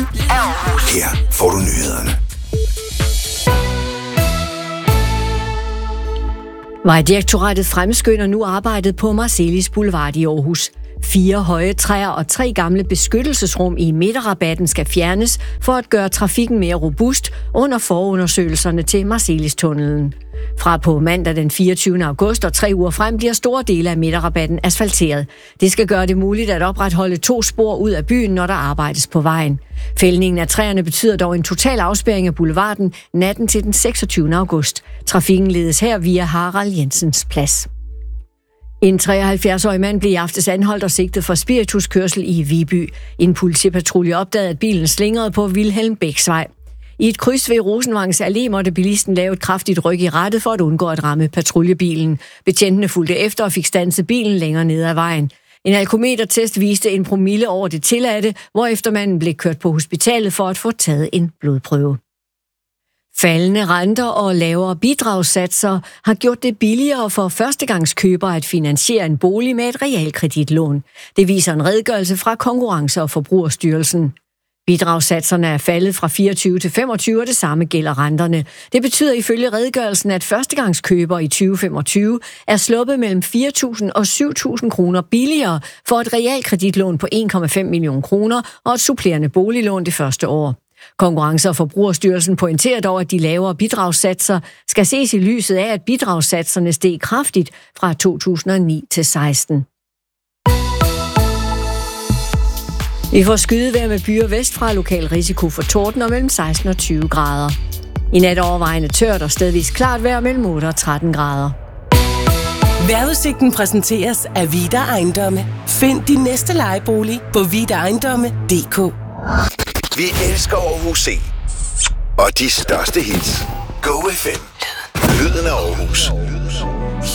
af Aarhus. Her får du nyhederne. Vejdirektoratet fremskynder nu arbejdet på Marselis Boulevard i Aarhus. 4 høje træer og 3 gamle beskyttelsesrum i midterrabatten skal fjernes for at gøre trafikken mere robust under forundersøgelserne til Marselis-tunnelen. Fra på mandag den 24. august og 3 uger frem bliver store dele af midterrabatten asfalteret. Det skal gøre det muligt at opretholde 2 spor ud af byen, når der arbejdes på vejen. Fældningen af træerne betyder dog en total afspærring af boulevarden natten til den 26. august. Trafikken ledes her via Harald Jensens Plads. En 73-årig mand blev i aftes anholdt og sigtet for spirituskørsel i Viby. En politipatrulje opdagede, at bilen slingrede på Vilhelm Bæksvej. I et kryds ved Rosenvangs Allé måtte bilisten lave et kraftigt ryk i rattet for at undgå at ramme patruljebilen. Betjentene fulgte efter og fik standset bilen længere ned ad vejen. En alkometertest viste en promille over det tilladte, hvorefter manden blev kørt på hospitalet for at få taget en blodprøve. Faldende renter og lavere bidragssatser har gjort det billigere for førstegangskøbere at finansiere en bolig med et realkreditlån. Det viser en redegørelse fra Konkurrence- og Forbrugerstyrelsen. Bidragssatserne er faldet fra 24 til 25, og det samme gælder renterne. Det betyder ifølge redegørelsen, at førstegangskøbere i 2025 er sluppet mellem 4.000 og 7.000 kroner billigere for et realkreditlån på 1,5 millioner kroner og et supplerende boliglån det første år. Konkurrence- og Forbrugerstyrelsen pointerer dog, at de lavere bidragssatser skal ses i lyset af, at bidragssatserne steg kraftigt fra 2009 til 16. Vi får skydevejr med byer vestfra, lokal risiko for torden og mellem 16 og 20 grader. I nat overvejende tørt og stedvis klart vejr mellem 8 og 13 grader. Vejrudsigten præsenteres af Vida Ejendomme. Find din næste lejebolig på vidaejendomme.dk. Vi elsker Aarhus C. Og de største hits. Go FM. Lyden af Aarhus.